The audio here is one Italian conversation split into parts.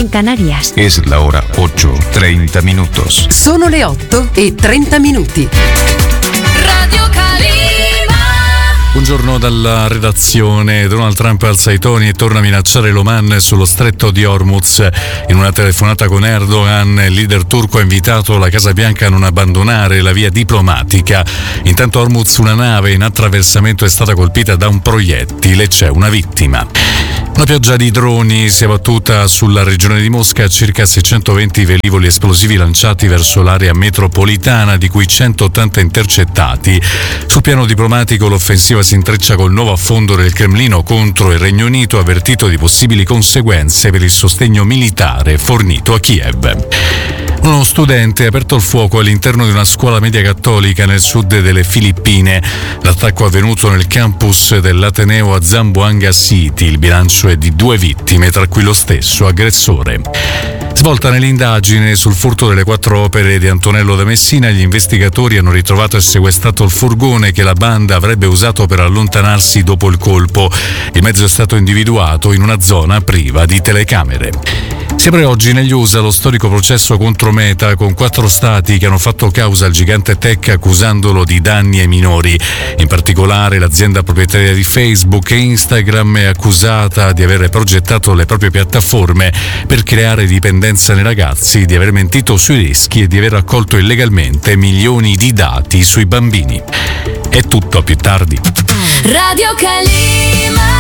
en Canarias. Es la hora 8:30 minutos. Sono le 8:30. Radio Calima. Buongiorno dalla redazione. Donald Trump alza i toni e torna a minacciare l'Oman sullo stretto di Hormuz. In una telefonata con Erdogan, il leader turco ha invitato la Casa Bianca a non abbandonare la via diplomatica. Intanto a Hormuz una nave in attraversamento è stata colpita da un proiettile, c'è una vittima. Una pioggia di droni si è abbattuta sulla regione di Mosca, circa 620 velivoli esplosivi lanciati verso l'area metropolitana, di cui 180 intercettati. Sul piano diplomatico l'offensiva si intreccia col nuovo affondo del Cremlino contro il Regno Unito, avvertito di possibili conseguenze per il sostegno militare fornito a Kiev. Uno studente ha aperto il fuoco all'interno di una scuola media cattolica nel sud delle Filippine. L'attacco è avvenuto nel campus dell'Ateneo a Zamboanga City. Il bilancio è di 2 vittime, tra cui lo stesso aggressore. Svolta nell'indagine sul furto delle 4 opere di Antonello da Messina, gli investigatori hanno ritrovato e sequestrato il furgone che la banda avrebbe usato per allontanarsi dopo il colpo. Il mezzo è stato individuato in una zona priva di telecamere. Si apre oggi negli USA lo storico processo contro Meta, con 4 stati che hanno fatto causa al gigante tech accusandolo di danni ai minori. In particolare l'azienda proprietaria di Facebook e Instagram è accusata di aver progettato le proprie piattaforme per creare dipendenza nei ragazzi, di aver mentito sui rischi e di aver raccolto illegalmente milioni di dati sui bambini. È tutto, a più tardi. Radio Calima.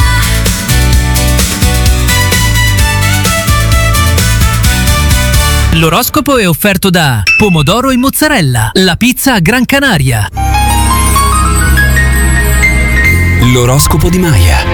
L'oroscopo è offerto da Pomodoro e Mozzarella, la pizza a Gran Canaria. L'oroscopo di Maya.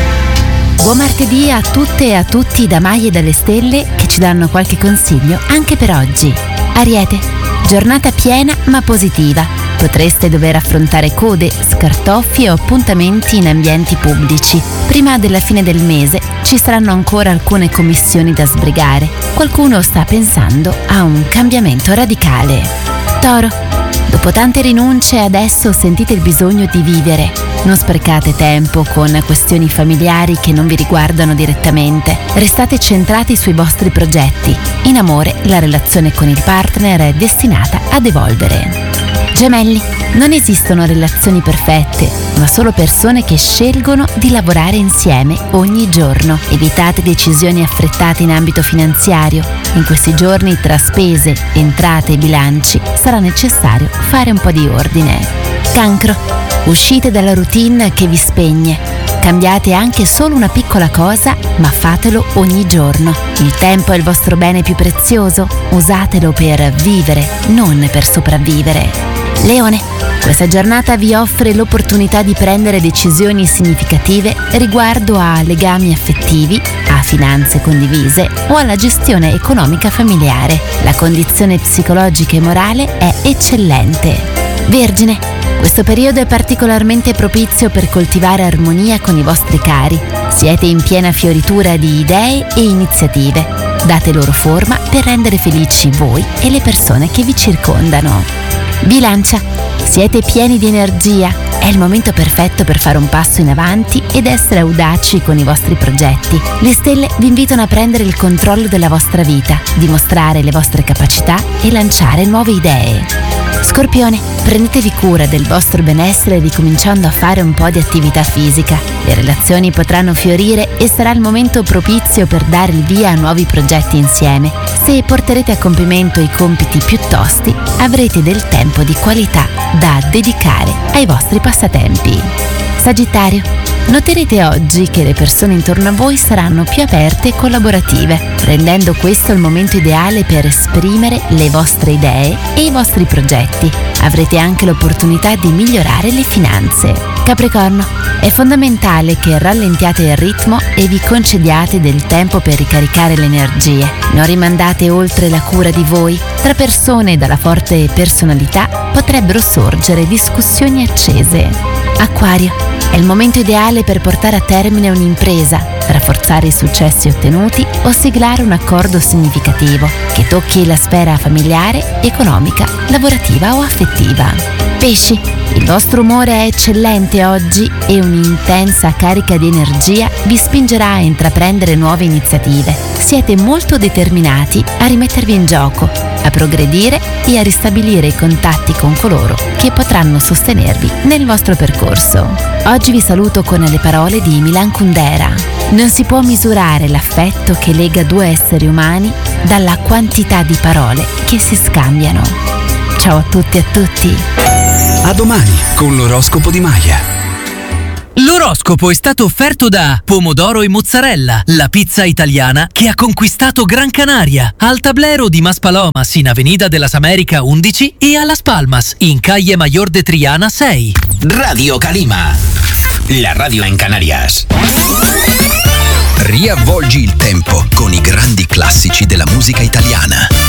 Buon martedì a tutte e a tutti da Maya e dalle stelle, che ci danno qualche consiglio anche per oggi. Ariete, giornata piena ma positiva. Potreste dover affrontare code, scartoffi o appuntamenti in ambienti pubblici. Prima della fine del mese ci saranno ancora alcune commissioni da sbrigare. Qualcuno sta pensando a un cambiamento radicale. Toro, dopo tante rinunce adesso sentite il bisogno di vivere. Non sprecate tempo con questioni familiari che non vi riguardano direttamente. Restate centrati sui vostri progetti. In amore, la relazione con il partner è destinata ad evolvere. Gemelli, non esistono relazioni perfette, ma solo persone che scelgono di lavorare insieme ogni giorno. Evitate decisioni affrettate in ambito finanziario. In questi giorni, tra spese, entrate e bilanci, sarà necessario fare un po' di ordine. Cancro, uscite dalla routine che vi spegne. Cambiate anche solo una piccola cosa, ma fatelo ogni giorno. Il tempo è il vostro bene più prezioso. Usatelo per vivere, non per sopravvivere. Leone, questa giornata vi offre l'opportunità di prendere decisioni significative riguardo a legami affettivi, a finanze condivise o alla gestione economica familiare. La condizione psicologica e morale è eccellente. Vergine, questo periodo è particolarmente propizio per coltivare armonia con i vostri cari. Siete in piena fioritura di idee e iniziative. Date loro forma per rendere felici voi e le persone che vi circondano. Bilancia, siete pieni di energia, è il momento perfetto per fare un passo in avanti ed essere audaci con i vostri progetti. Le stelle vi invitano a prendere il controllo della vostra vita, dimostrare le vostre capacità e lanciare nuove idee. Scorpione, prendetevi cura del vostro benessere ricominciando a fare un po' di attività fisica. Le relazioni potranno fiorire e sarà il momento propizio per dare il via a nuovi progetti insieme. Se porterete a compimento i compiti più tosti, avrete del tempo di qualità da dedicare ai vostri passatempi. Sagittario, noterete oggi che le persone intorno a voi saranno più aperte e collaborative, rendendo questo il momento ideale per esprimere le vostre idee e i vostri progetti. Avrete anche l'opportunità di migliorare le finanze. Capricorno, è fondamentale che rallentiate il ritmo e vi concediate del tempo per ricaricare le energie. Non rimandate oltre la cura di voi. Tra persone dalla forte personalità potrebbero sorgere discussioni accese. Acquario, è il momento ideale per portare a termine un'impresa, rafforzare i successi ottenuti o siglare un accordo significativo che tocchi la sfera familiare, economica, lavorativa o affettiva. Pesci, il vostro umore è eccellente oggi e un'intensa carica di energia vi spingerà a intraprendere nuove iniziative. siete molto determinati a rimettervi in gioco, a progredire e a ristabilire i contatti con coloro che potranno sostenervi nel vostro percorso. Oggi vi saluto con le parole di Milan Kundera. Non si può misurare l'affetto che lega due esseri umani dalla quantità di parole che si scambiano. Ciao a tutti e a tutti. A domani con l'oroscopo di Maya. L'oroscopo è stato offerto da Pomodoro e Mozzarella, la pizza italiana che ha conquistato Gran Canaria, al Tablero di Maspalomas in Avenida de las Américas 11 e a Las Palmas in Calle Mayor de Triana 6. Radio Calima, la radio en Canarias. Riavvolgi il tempo con i grandi classici della musica italiana.